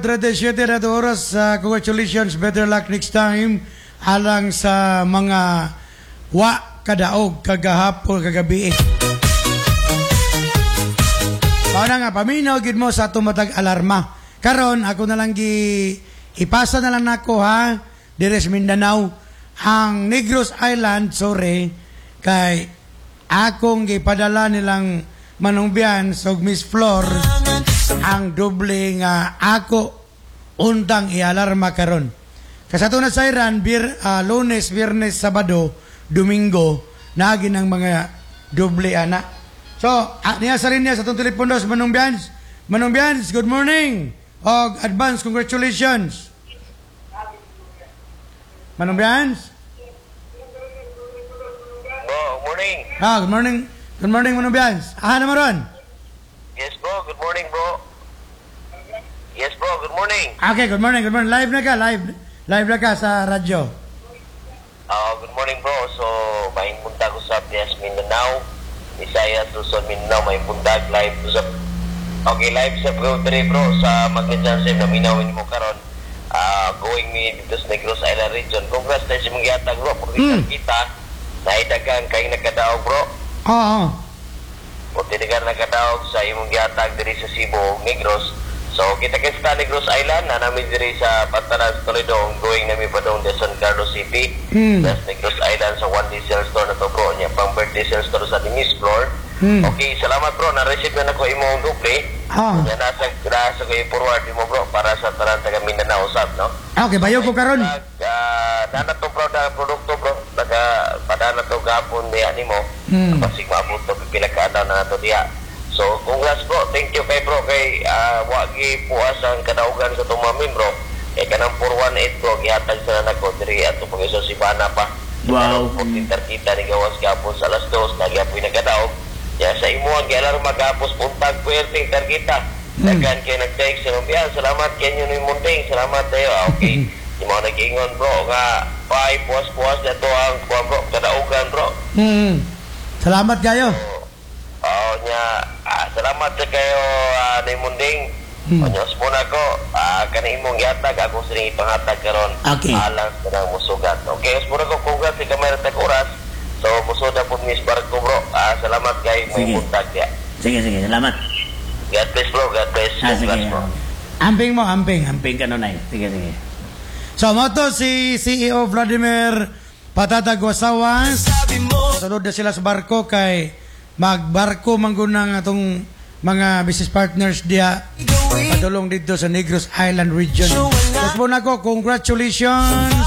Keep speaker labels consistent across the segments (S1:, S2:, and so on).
S1: 37 na oras. Congratulations, better luck next time. Alang sa mga kadaog kagahapon kagabi. Paano nga, paminaw gid mo sa tumatag alarma. Karon ako na lang ipasa na lang nako ha. Dires Mindanao ang Negros Island, sorry, kay akong gipadala nilang manungbian sa Miss Flor ang doble nga ako untang ialarma karon. Kasato na sa Iran, Lunes, Biyernes, Sabado, Domingo, nagin ang mga doble ana. So, niya sa rin niya sa itong telepono sa Manungbians. Manungbians, good morning. O, advance, congratulations. Manungbians?
S2: Good morning.
S1: Good morning. Good morning, Manungbians. Naman ron?
S2: Yes, bro. Good morning, bro. Yes, bro. Good morning.
S1: Okay, good morning, good morning. Live na ka, live na ka sa radyo.
S2: Good morning, bro. So, may punta ko sa Pias Mindanao. Isaya to sa Mindanao. May punta live to sa... Okay, live sa Pro-3, bro. Sa Magkajansim na minawin mo karon. Going me dito sa Negros Island region. Congrats tayo sa mga yatag, bro. Pagkitan kita, naidagang kayo nagkadaog, bro.
S1: Oo.
S2: O tinagang nagkadaog sa imong yatag diri sa Cebu, Negros. So, kita sa Negros Island, na namin diri sa Pantanan, Toledo, going namin pa doon sa San Carlos City. That's Negros Island sa 1 diesel store na to, bro. Niya, pang birthday sale store sa Miss Floor. Okay, salamat, bro. Na-receive na ko imong duple. Yan, nasa ko i-forward mo, bro, para sa tanan taga Mindanao, usap, no?
S1: Okay, bayo ko karon.
S2: Dana to, bro, na produkto, bro. Padana to gapon diya ni mo. Pasig maabot to, pipilakaadaw na to diya. So, congrats, bro. Thank you kay bro. Kay wagi puas ang kadaugan sa itong mamin, bro. Kay kanang 418, bro. Gihatag sa nanak ko. Diri ato pag iso si Bana pa.
S1: Wow.
S2: Kung kita ni gawas gapon sa alas 2, nagyapoy na kadaog. Ya, sa imo ang gialar magapos puntag puwerting targeta. Dagan kay nag-text sa Lumbian. Salamat kay nyo ni Munting. Salamat tayo. Okay. Di mo nag-ingon, bro. Nga, puas-puas na to ang bro. Kadaugan, bro.
S1: Salamat kayo.
S2: Salamat sa kayo ni Munding. Onyos muna ko kanang imong gihatag ako sining ipanghatag karon alang sa nang musugat. Okay, os muna ko congrats sa kamera tag oras. So musuda pud Miss Barko, bro. Salamat kay may buntag ya.
S3: Sige, salamat.
S2: God bless, bro. God bless.
S3: Sige.
S1: Bro. Amping mo, amping ka nunay. Sige. So mo to si CEO Vladimir Patatag Wasawas. Sunod na sila sa barko kay magbarko manggunang atong mga business partners dia padulong dito sa Negros Island region. Tapos po na ko, congratulations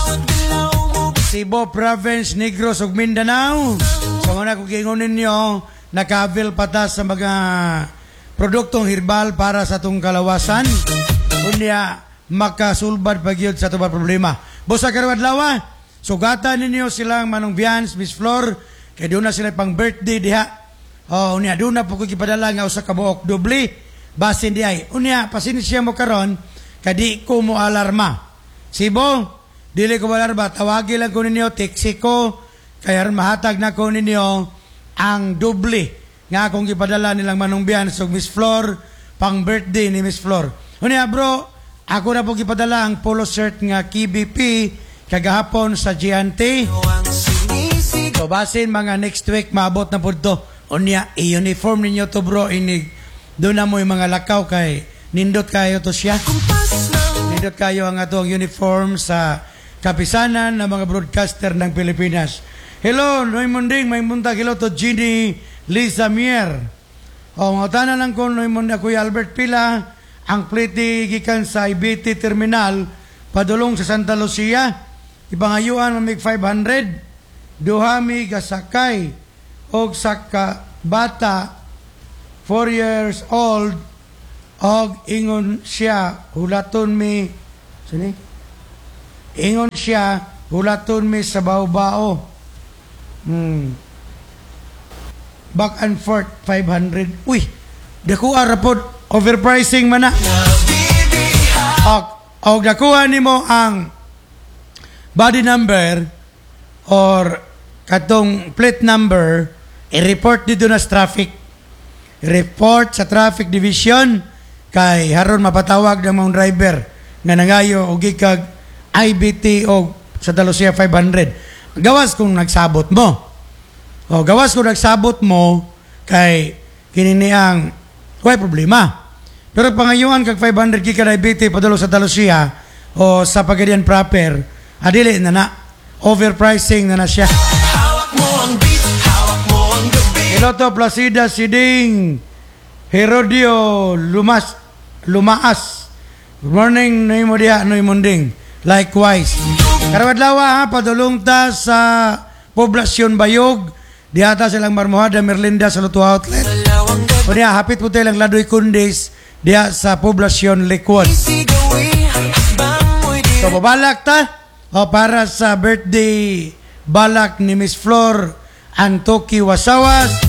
S1: Cebu Province, Negros ug Mindanao. So muna ko gingon ninyo naka-avail patas sa mga produktong herbal para sa atong kalawasan. Unya makasulbad pagyud sa atong problema. Busa karon adlaw, sugatan ninyo silang Manungbians, Miss Flor, kay doon na sila pang birthday diha. Unya doon na po ko gipadala nga usa ka buok doble basin di ay. Unya pasensya mo karon kadi ko mo alarma. Sibo, dili ko alarma, tawagi lang ko ninyo, teksi ko kaya mahatag na ko ninyo ang doble nga akong gipadala nilang Manungbian so Miss Flor pang birthday ni Miss Flor. Unya bro, ako na po gipadala ang polo shirt nga KBP kagahapon sa Giante. So basin mga next week maabot na po to. Unya, i-uniform ninyo to, bro. Doon na mo yung mga lakaw kay nindot kayo to siya. Nindot kayo ang atong uniform sa kapisanan ng mga broadcaster ng Pilipinas. Hello, Noy Munding, may muntag. Hello to Ginny Lisa Mier. Mga lang ko, Noy Munding, Kuya Albert Pila, ang pliti gikan sa IBT Terminal, padulong sa Santa Lucia. Ipangayuan mamig 500. Duhami gasakay. Og sa bata 4 years old og ingon siya hulaton mi sa bao-bao back and forth 500. Uy, dakuha rapod overpricing man na. Og dakuha nimo ang body number or katong plate number, i-report dito na sa traffic. I-report sa traffic division kay haron mapatawag ng mga driver nga nangayo og gikag IBT o sa Dalusia 500. Gawas kung nagsabot mo. O gawas kung nagsabot mo kay kinini ang way problema. Pero pangayuan kag 500 gikag IBT padalo sa Dalusia o sa Pagadian proper, adili na overpricing na siya. Piloto Placida Siding Herodio Lumaas. Good morning, Noy Modia, Noy Munding. Likewise. Karawad-lawa ha, padulong ta sa Poblasyon Bayog. Diata silang Marmohada, Merlinda sa Luto Outlet. O diya, hapit po tayo lang Ladoy Kundis diya sa Poblasyon Liquid. So, babalak ta o para sa birthday balak ni Miss Flor Antoki Wasawas.